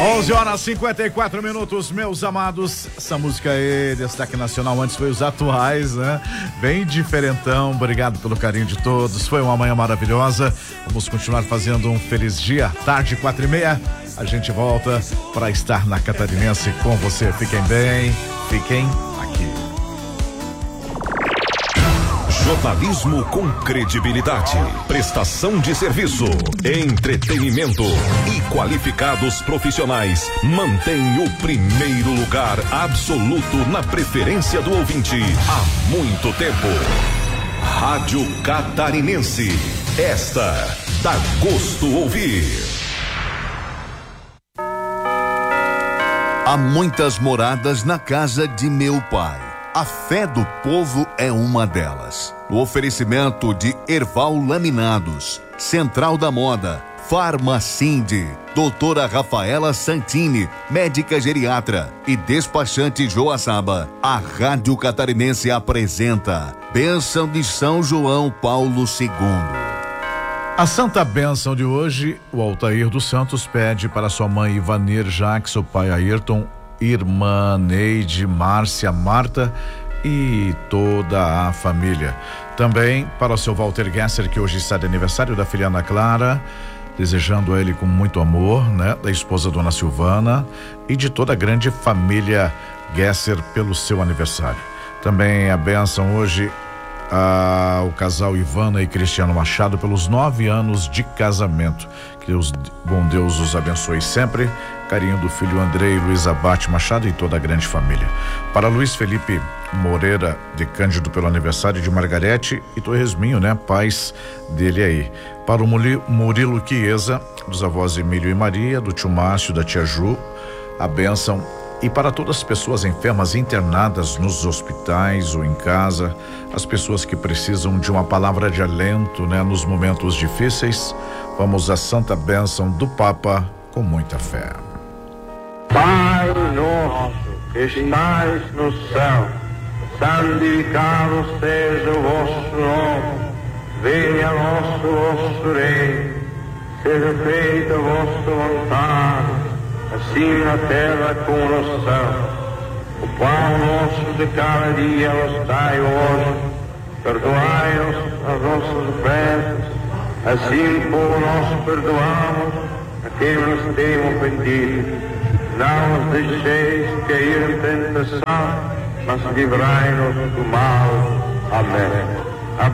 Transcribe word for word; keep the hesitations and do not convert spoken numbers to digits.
onze horas e cinquenta e quatro minutos, meus amados. Essa música aí, destaque nacional, antes foi os atuais, né? Bem diferentão. Obrigado pelo carinho de todos. Foi uma manhã maravilhosa. Vamos continuar fazendo um feliz dia. Tarde, quatro e meia. A gente volta para estar na Catarinense com você. Fiquem bem, fiquem aqui. Jornalismo com credibilidade, prestação de serviço, entretenimento e qualificados profissionais mantém o primeiro lugar absoluto na preferência do ouvinte há muito tempo. Rádio Catarinense, esta dá gosto ouvir. Há muitas moradas na casa de meu pai. A fé do povo é uma delas. O oferecimento de Erval Laminados, Central da Moda, Farmacinde, doutora Rafaela Santini, médica geriatra e despachante Joaçaba. A Rádio Catarinense apresenta Bênção de São João Paulo segundo. A santa bênção de hoje, o Altair dos Santos pede para sua mãe Ivanir Jacques, o pai Ayrton, irmã Neide, Márcia, Marta e toda a família. Também para o seu Walter Gesser, que hoje está de aniversário, da filha Ana Clara, desejando a ele com muito amor, né? Da esposa Dona Silvana e de toda a grande família Gesser pelo seu aniversário. Também a bênção hoje ao casal Ivana e Cristiano Machado pelos nove anos de casamento. Que o bom Deus os abençoe sempre. Carinho do filho Andrei, Luiz Abate Machado e toda a grande família. Para Luiz Felipe Moreira de Cândido pelo aniversário de Margarete e Torresminho, né? Pais dele aí. Para o Murilo Chiesa, dos avós Emílio e Maria, do tio Márcio, da tia Ju, a bênção. E para todas as pessoas enfermas internadas nos hospitais ou em casa, as pessoas que precisam de uma palavra de alento, né? Nos momentos difíceis, vamos à santa bênção do Papa com muita fé. Pai nosso que estais no céu, santificado seja o vosso nome, venha a nosso vosso reino, seja feita a vossa vontade, assim na terra como no céu. O pão nosso de cada dia nos dai hoje, perdoai-nos as nossas ofensas, assim como nós perdoamos a quem nos tem ofendido. Não nos deixeis cair em tentação, mas livrai-nos do mal. Amém.